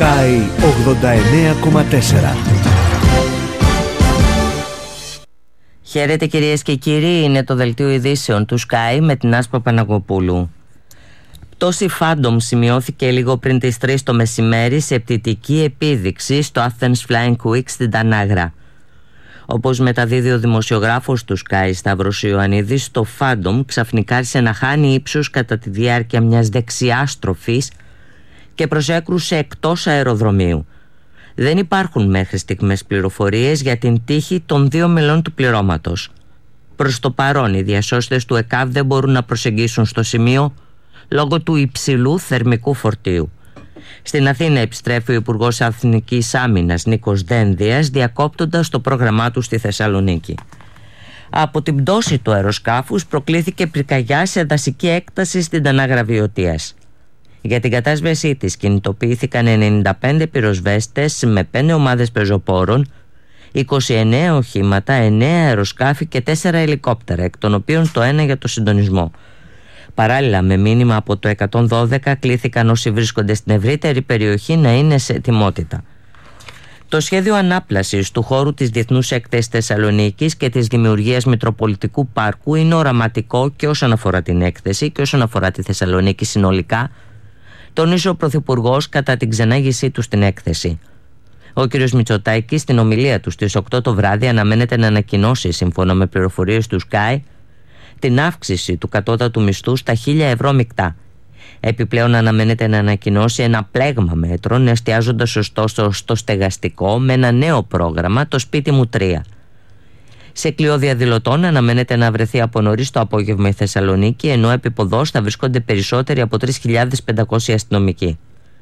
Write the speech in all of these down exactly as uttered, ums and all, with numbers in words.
Sky ογδόντα εννέα κόμμα τέσσερα. Χαίρετε κυρίες και κύριοι, είναι το δελτίο ειδήσεων του Sky με την Άσπα Παναγοπούλου. Πτώση Phantom σημειώθηκε λίγο πριν τις τρεις το μεσημέρι σε πτυτική επίδειξη στο Athens Flying Week στην Τανάγρα. Όπως μεταδίδει ο δημοσιογράφος του Sky Σταύρος Ιωαννίδης, το Phantom ξαφνικά άρχισε να χάνει ύψος κατά τη διάρκεια μιας δεξιάς στροφής και προσέκρουσε εκτός αεροδρομίου. Δεν υπάρχουν μέχρι στιγμές πληροφορίες για την τύχη των δύο μελών του πληρώματος. Προς το παρόν, οι διασώστες του ΕΚΑΒ δεν μπορούν να προσεγγίσουν στο σημείο λόγω του υψηλού θερμικού φορτίου. Στην Αθήνα επιστρέφει ο Υπουργός Εθνικής Άμυνας Νίκος Δένδιας, διακόπτοντας το πρόγραμμά του στη Θεσσαλονίκη. Από την πτώση του αεροσκάφους προκλήθηκε πυρκαγιά σε δασική έκταση στην Τανάγρα Βιωτίας. Για την κατάσβεσή της κινητοποιήθηκαν ενενήντα πέντε πυροσβέστες με πέντε ομάδες πεζοπόρων, είκοσι εννέα οχήματα, εννέα αεροσκάφη και τέσσερα ελικόπτερα, εκ των οποίων το ένα για το συντονισμό. Παράλληλα, με μήνυμα από το εκατόν δώδεκα, κλήθηκαν όσοι βρίσκονται στην ευρύτερη περιοχή να είναι σε ετοιμότητα. Το σχέδιο ανάπλασης του χώρου της Διεθνούς Έκθεσης Θεσσαλονίκης και της δημιουργίας Μητροπολιτικού Πάρκου είναι οραματικό και όσον αφορά την έκθεση και όσον αφορά τη Θεσσαλονίκη συνολικά, τονίζει ο Πρωθυπουργός κατά την ξενάγησή του στην έκθεση. Ο κ. Μητσοτάκης στην ομιλία του στις οκτώ το βράδυ αναμένεται να ανακοινώσει, σύμφωνα με πληροφορίες του Sky, την αύξηση του κατώτατου μισθού στα χίλια ευρώ μεικτά. Επιπλέον αναμένεται να ανακοινώσει ένα πλέγμα μέτρων, εστιάζοντας ωστόσο στο στεγαστικό με ένα νέο πρόγραμμα, το Σπίτι μου τρία. Σε κλειό διαδηλωτών αναμένεται να βρεθεί από νωρίς το απόγευμα η Θεσσαλονίκη, ενώ επίποδος θα βρίσκονται περισσότεροι από τρεις χιλιάδες πεντακόσιοι αστυνομικοί.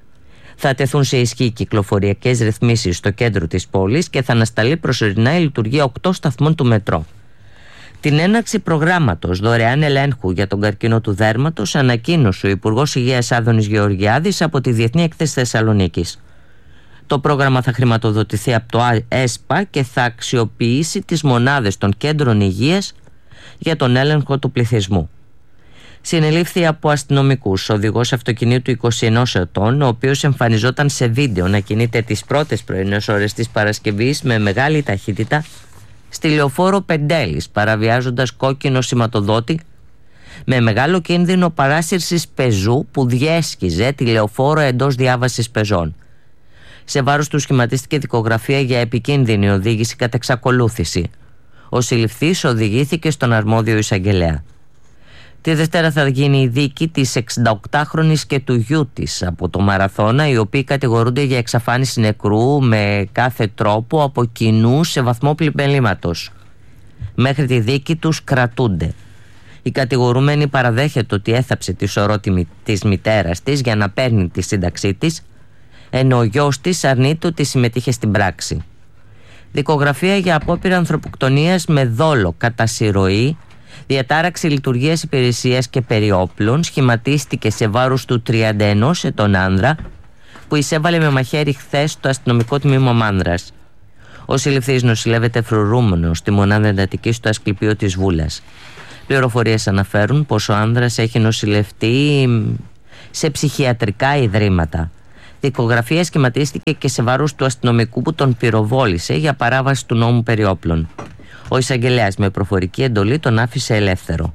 Θα τεθούν σε ισχύ κυκλοφοριακές ρυθμίσεις στο κέντρο της πόλης και θα ανασταλεί προσωρινά η λειτουργία οκτώ σταθμών του μετρό. Την έναρξη προγράμματος δωρεάν ελέγχου για τον καρκίνο του δέρματος ανακοίνωσε ο Υπουργός Υγείας Άδωνης Γεωργιάδης από τη Διεθνή Έκθεση Θεσσαλονίκης. Το πρόγραμμα θα χρηματοδοτηθεί από το ΕΣΠΑ και θα αξιοποιήσει τις μονάδες των κέντρων υγείας για τον έλεγχο του πληθυσμού. Συνελήφθη από αστυνομικούς οδηγός αυτοκινήτου είκοσι ενός ετών, ο οποίος εμφανιζόταν σε βίντεο να κινείται τις πρώτες πρωινές ώρες της Παρασκευής με μεγάλη ταχύτητα στη λεωφόρο Πεντέλης, παραβιάζοντας κόκκινο σηματοδότη με μεγάλο κίνδυνο παράσυρσης πεζού που διέσχιζε τη λεωφόρο εντός διάβασης πεζών. Σε βάρος του σχηματίστηκε δικογραφία για επικίνδυνη οδήγηση κατά εξακολούθηση. Ο συλληφθής οδηγήθηκε στον αρμόδιο εισαγγελέα. Τη Δευτέρα θα γίνει η δίκη της εξηνταοκτάχρονης και του γιού της από το Μαραθώνα, οι οποίοι κατηγορούνται για εξαφάνιση νεκρού με κάθε τρόπο από κοινού σε βαθμό πλημελήματος. Μέχρι τη δίκη τους κρατούνται. Η κατηγορούμενη παραδέχεται ότι έθαψε τη σωρότη της μητέρας της για να παίρνει τη σύνταξή της, ενώ ο γιος της αρνείται ότι συμμετείχε στην πράξη. Δικογραφία για απόπειρα ανθρωποκτονίας με δόλο κατά συρροή, διατάραξη λειτουργίας υπηρεσίας και περιόπλων σχηματίστηκε σε βάρος του τριάντα ενός ετών άνδρα που εισέβαλε με μαχαίρι χθες στο αστυνομικό τμήμα Μάνδρας. Ο συλληφθής νοσηλεύεται φρουρούμενος στη μονάδα εντατικής του Ασκληπίου της Βούλας. Πληροφορίες αναφέρουν πως ο άνδρας έχει νοσηλευτεί σε ψυχιατρικά ιδρύματα. Δικογραφία σχηματίστηκε και σε βάρος του αστυνομικού που τον πυροβόλησε για παράβαση του νόμου περιόπλων. Ο εισαγγελέας με προφορική εντολή τον άφησε ελεύθερο.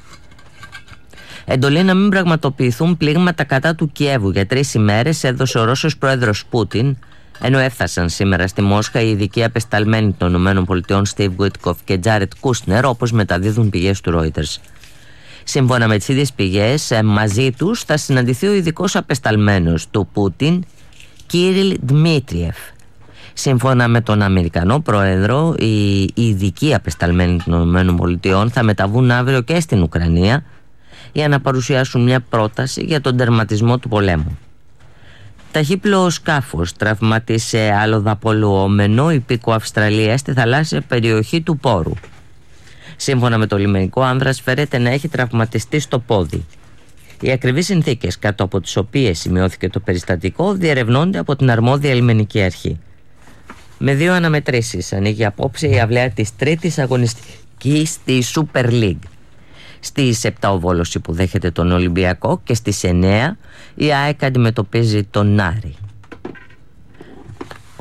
Εντολή να μην πραγματοποιηθούν πλήγματα κατά του Κιέβου για τρεις ημέρες έδωσε ο Ρώσος πρόεδρος Πούτιν, ενώ έφτασαν σήμερα στη Μόσχα οι ειδικοί απεσταλμένοι των ΗΠΑ Στίβ Γουίτκοφ και Τζάρετ Κούσνερ, όπως μεταδίδουν πηγές του Reuters. Σύμφωνα με τις ίδιες πηγές, μαζί τους θα συναντηθεί ο ειδικός απεσταλμένος του Πούτιν, Κύριλ Δημήτριεφ. Σύμφωνα με τον Αμερικανό πρόεδρο, οι ειδικοί απεσταλμένοι των ΗΠΑ θα μεταβούν αύριο και στην Ουκρανία για να παρουσιάσουν μια πρόταση για τον τερματισμό του πολέμου. Ταχύπλοο σκάφος τραυματίσε άλλο δαπολουόμενο υπήκο Αυστραλίας στη θαλάσσια περιοχή του Πόρου. Σύμφωνα με το λιμενικό, ο άνδρας φέρεται να έχει τραυματιστεί στο πόδι. Οι ακριβείς συνθήκες κάτω από τις οποίες σημειώθηκε το περιστατικό διερευνώνται από την αρμόδια λιμενική αρχή. Με δύο αναμετρήσεις ανοίγει απόψε η αυλαία της τρίτης αγωνιστικής στη Super League. Στις επτά ο Βόλος που δέχεται τον Ολυμπιακό και στις εννέα η ΑΕΚ αντιμετωπίζει τον Άρη.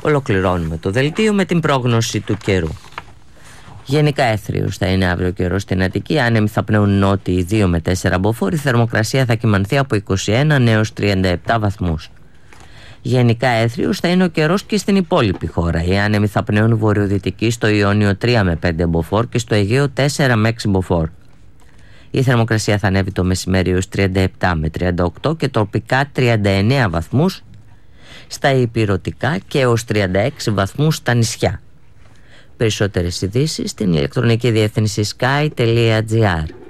Ολοκληρώνουμε το δελτίο με την πρόγνωση του καιρού. Γενικά έθριος θα είναι αύριο καιρό στην Αττική. Άνεμοι θα πνέουν νότιοι δύο με τέσσερα μποφόρ. Η θερμοκρασία θα κυμανθεί από είκοσι ένα έως τριάντα επτά βαθμούς. Γενικά έθριος θα είναι ο καιρός και στην υπόλοιπη χώρα. Οι άνεμοι θα πνέουν βορειοδυτικοί στο Ιόνιο τρία με πέντε μποφόρ και στο Αιγαίο τέσσερα με έξι μποφόρ. Η θερμοκρασία θα ανέβει το μεσημέρι έως τριάντα επτά με τριάντα οκτώ και τοπικά τριάντα εννέα βαθμούς στα ηπειρωτικά και έως τριάντα έξι βαθμούς στα νησιά. Περισσότερες ειδήσεις στην ηλεκτρονική διεύθυνση sky τελεία gr.